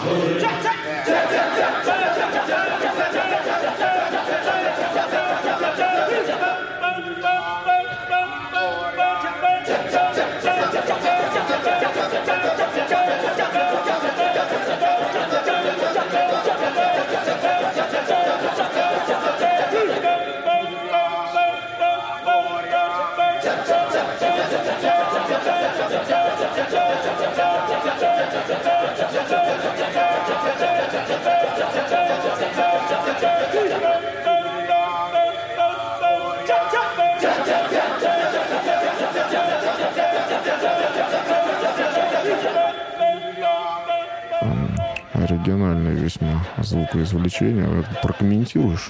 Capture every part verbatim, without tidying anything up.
Оригинальное весьма звукоизвлечение. Прокомментируешь?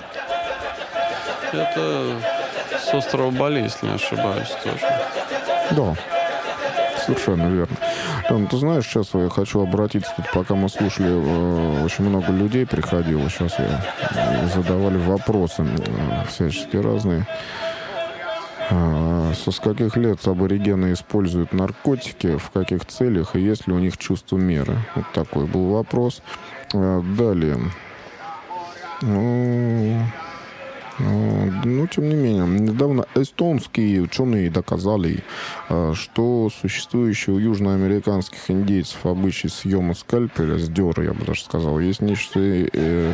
Это с острова Бали, если не ошибаюсь, тоже. Да, совершенно верно. Лен, ты знаешь, сейчас я хочу обратиться, тут пока мы слушали, э, очень много людей приходило, сейчас я, э, задавали вопросы э, всячески разные. Э, со скольких лет аборигены используют наркотики, в каких целях и есть ли у них чувство меры? Вот такой был вопрос. Э, далее. Ну... Ну, тем не менее, недавно эстонские ученые доказали, что существующие у южноамериканских индейцев обычай съема скальпеля, сдера, я бы даже сказал, есть нечто, э,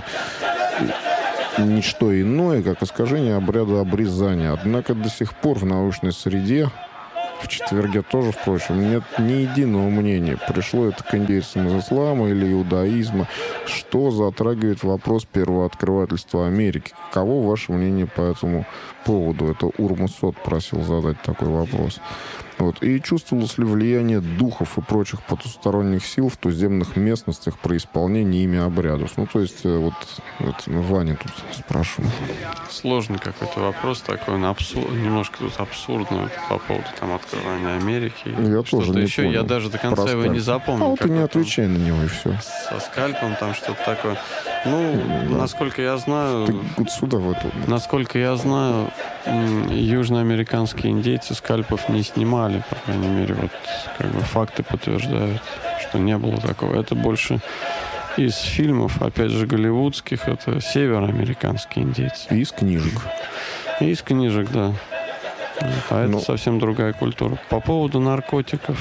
ничто иное, как искажение обряда обрезания. Однако до сих пор в научной среде, в четверге тоже, впрочем, нет ни единого мнения, пришло это к индейцам из ислама или иудаизма, что затрагивает вопрос первооткрывательства Америки. Каково ваше мнение по этому поводу? Это Урмасот просил задать такой вопрос. Вот. И чувствовалось ли влияние духов и прочих потусторонних сил в туземных местностях при исполнении ими обрядов? Ну, то есть, вот, вот Ваня тут спрашиваю. Сложный какой-то вопрос такой, он абсурд, немножко тут абсурдный по поводу там открывания Америки. Я тоже не еще. понял. Я даже до конца его не запомнил. А вот ты не отвечай на него, и все. Со скальпом там что-то такое. Ну, да. Насколько я знаю... Ты вот сюда, в эту. Насколько я знаю, южноамериканские индейцы скальпов не снимали, по крайней мере, вот как бы факты подтверждают, что не было такого. Это больше из фильмов, опять же, голливудских, это североамериканские индейцы. И из книжек. И из книжек, да. А это Но... совсем другая культура. По поводу наркотиков...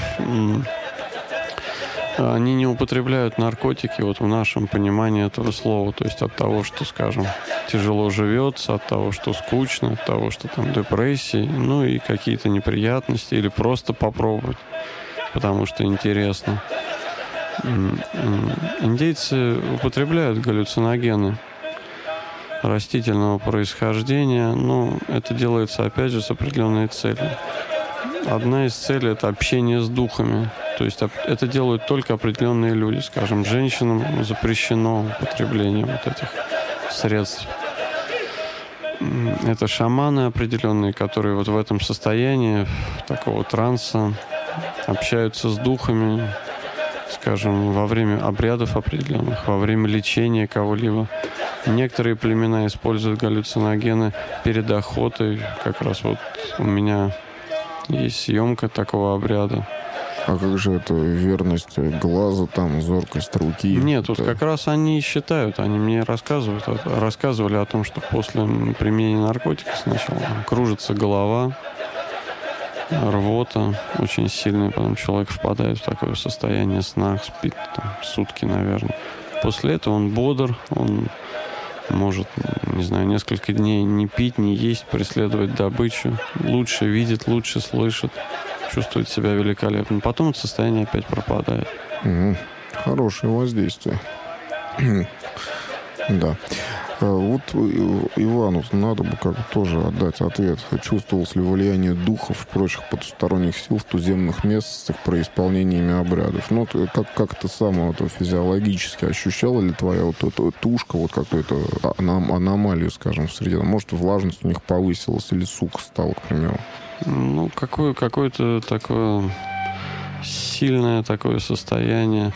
Они не употребляют наркотики вот в нашем понимании этого слова. То есть от того, что, скажем, тяжело живется, от того, что скучно, от того, что там депрессии, ну и какие-то неприятности, или просто попробовать, потому что интересно. Индейцы употребляют галлюциногены растительного происхождения, но это делается, опять же, с определенной целью. Одна из целей – это общение с духами. То есть это делают только определенные люди. Скажем, женщинам запрещено употребление вот этих средств. Это шаманы определенные, которые вот в этом состоянии такого транса общаются с духами, скажем, во время обрядов определенных, во время лечения кого-либо. Некоторые племена используют галлюциногены перед охотой. Как раз вот у меня есть съемка такого обряда. А как же это верность глаза, там, зоркость руки? Нет, это... тут как раз они считают, они мне рассказывают, рассказывали о том, что после применения наркотиков сначала кружится голова, рвота очень сильная, потом человек впадает в такое состояние сна, спит там, сутки, наверное. После этого он бодр, он может, не знаю, несколько дней не пить, не есть, преследовать добычу, лучше видит, лучше слышит, чувствует себя великолепно. Потом это состояние опять пропадает. Mm-hmm. Хорошее воздействие. Да. Вот Ивану надо бы как тоже отдать ответ. Чувствовалось ли влияние духов, прочих потусторонних сил в туземных местностях при исполнении ими обрядов? Ну, как, как ты сам вот, физиологически ощущала ли твоя вот эта тушка, вот какую-то аном- аномалию, скажем, в среде? Может, влажность у них повысилась или сука стала, к примеру? Ну, какое, какое-то такое сильное такое состояние.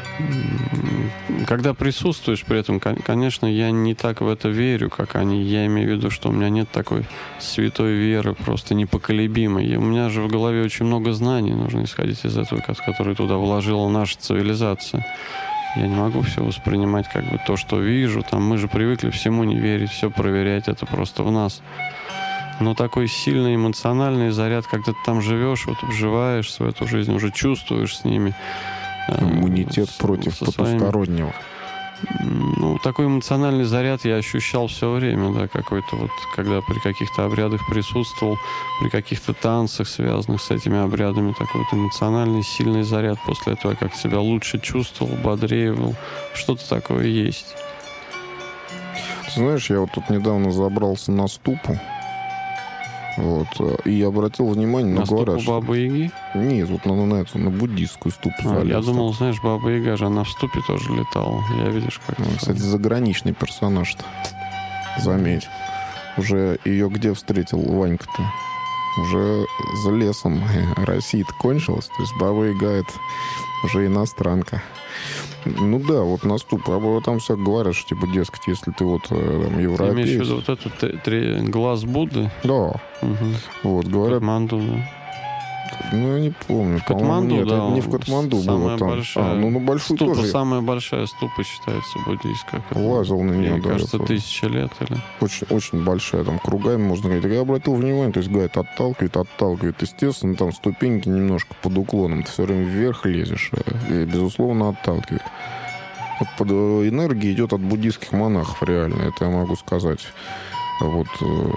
Когда присутствуешь при этом, конечно, я не так в это верю, как они. Я имею в виду, что у меня нет такой святой веры, просто непоколебимой. И у меня же в голове очень много знаний, нужно исходить из этого, которые туда вложила наша цивилизация. Я не могу все воспринимать как бы то, что вижу. Там мы же привыкли всему не верить, все проверять. Это просто в нас. Но такой сильный эмоциональный заряд, когда ты там живешь, вот вживаешься в эту жизнь, уже чувствуешь с ними. Иммунитет с, против со потустороннего. Своими... Ну, такой эмоциональный заряд я ощущал все время, да, какой-то вот, когда при каких-то обрядах присутствовал, при каких-то танцах, связанных с этими обрядами, такой вот эмоциональный, сильный заряд. После этого я как себя лучше чувствовал, бодрее был. Что-то такое есть. Ты знаешь, я вот тут недавно забрался на ступу. Вот, и обратил внимание, на ну, ступу говорят, что... Бабы-Яги? Нет, вот на, на эту, на буддийскую ступу А, залез. я думал, знаешь, Баба-Яга же, она в ступе тоже летала. Я, видишь, как... Ну, кстати, заграничный персонаж-то. Заметь. Уже ее где встретил Ванька-то? Уже за лесом. Россия-то кончилась. То есть Баба-Яга — это уже иностранка. Ну да, вот на ступу. А там все говорят, что типа, дескать, если ты вот там европеец... Ты имеешь в виду вот этот три... глаз Будды? Да. Угу. Вот, говорят... Катманду, да. Ну, я не помню. Катманду, нет, да, это не в Катманду было там. Большая, а, ну, ну, большую ступа, тоже... самая большая ступа считается буддийская. Лазил на нее, мне да. кажется, тысяча лет или... Очень, очень большая, там, кругами, можно говорить. Я обратил внимание, то есть, говорит, отталкивает, отталкивает. Естественно, там ступеньки немножко под уклоном. Ты все время вверх лезешь, и, безусловно, отталкивает. Вот под энергия идет от буддийских монахов, реально, это я могу сказать. Вот...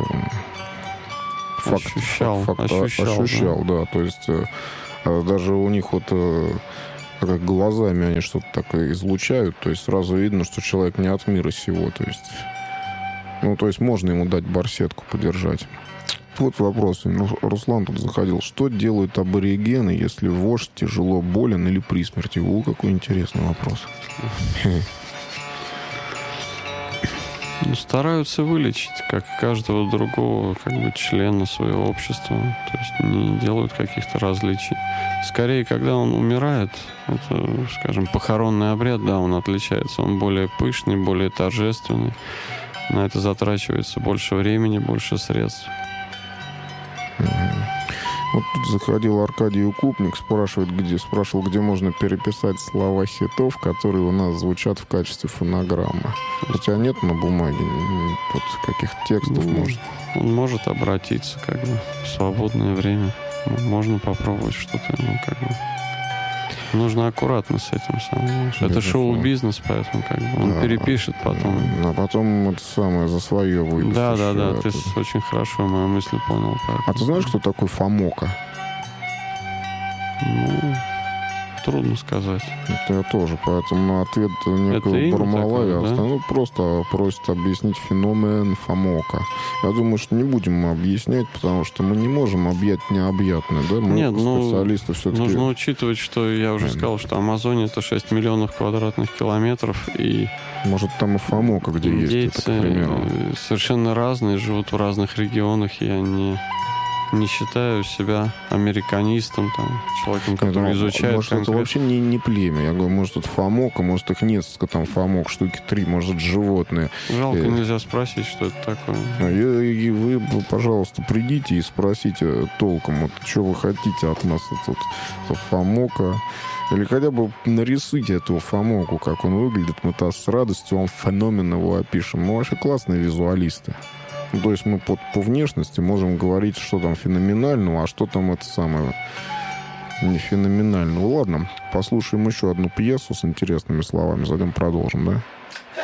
Факт, ощущал, факт, ощущал, ощущал да. да. То есть э, даже у них вот э, как глазами они что-то такое излучают, то есть сразу видно, что человек не от мира сего, то есть, ну, то есть можно ему дать барсетку подержать. Вот вопрос. Ну, Руслан тут заходил. Что делают аборигены, если вождь тяжело болен или при смерти? О, какой интересный вопрос. Ну, стараются вылечить, как каждого другого как бы члена своего общества. То есть не делают каких-то различий. Скорее, когда он умирает, это, скажем, похоронный обряд, да, он отличается. Он более пышный, более торжественный. На это затрачивается больше времени, больше средств. Вот тут заходил Аркадий Укупник, спрашивает, где, спрашивал, где можно переписать слова хитов, которые у нас звучат в качестве фонограммы. У тебя нет на бумаге вот каких-то текстов, ну, может? Он может обратиться как бы в свободное время. Можно попробовать что-то, ну, как бы. Нужно аккуратно с этим самым. Это шоу-бизнес, поэтому как бы он да, перепишет потом. А потом это самое за свое выпустишь. Да, да, да. Ты очень хорошо мою мысль понял. А ты знаешь, кто такой Фомока? Ну, трудно сказать. Это я тоже, поэтому ответ некого Бармалая. Да? Ну, просто просит объяснить феномен Фомока. Я думаю, что не будем мы объяснять, потому что мы не можем объять необъятное, да? Мы Нет, специалисты ну, все-таки... нужно учитывать, что я уже Нет. сказал, что Амазония — это шесть миллионов квадратных километров, и... Может, там и Фомока где есть, это, к примеру. Совершенно разные, живут в разных регионах, и они... Не считаю себя американистом, там, человеком, который Нет, изучает может, конкретно. это вообще не, не племя. Я говорю, может, это Фомока, может, их несколько там Фомок, штуки три, может, животные. Жалко, и... нельзя спросить, что это такое. И, и вы, пожалуйста, придите и спросите толком, вот, что вы хотите от нас, от, от Фомока. Или хотя бы нарисуйте этого Фомоку, как он выглядит. Мы-то с радостью вам феномен его опишем. Мы вообще классные визуалисты. Ну, то есть мы по, по внешности можем говорить, что там феноменального, а что там это самое не феноменального. Ладно, послушаем еще одну пьесу с интересными словами, затем продолжим, да?